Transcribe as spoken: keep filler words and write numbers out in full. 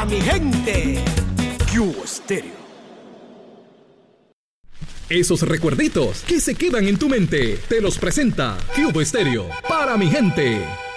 mi gente. Cubo Stereo. Esos recuerditos que se quedan en tu mente, te los presenta Cubo Stereo para mi gente.